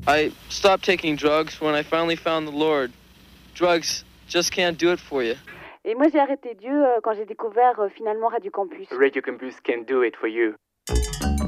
I stopped taking drugs when I finally found the Lord. Drugs just can't do it for you. Et moi, j'ai arrêté Dieu quand j'ai découvert finalement Radio Campus. Radio Campus can do it for you.